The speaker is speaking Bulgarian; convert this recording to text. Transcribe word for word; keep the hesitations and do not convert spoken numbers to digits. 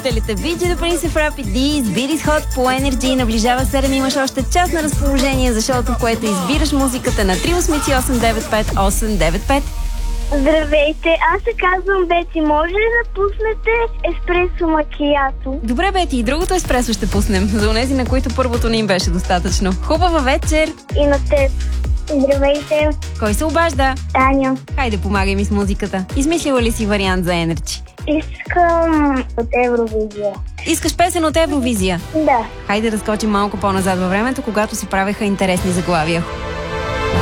слушателите. Види да Prince of Rapid D, Beat is Hot по Energy. Наближава седем, имаш още час на разположение за шоуто, в което избираш музиката на три осем осем девет пет осем девет пет. Здравейте, аз се казвам Бети. Може ли да пуснете еспресо макиято? Добре, Бети, и другото еспресо ще пуснем. За онези, на които първото не им беше достатъчно. Хубава вечер! И на теб. Здравейте. Кой се обажда? Таня. Хайде, помагай ми с музиката. Измислила ли си вариант за Energy? Искам от Евровизия. Искаш песен от Евровизия? Да. Хайде да скочим малко по-назад във времето, когато се правеха интересни заглавия.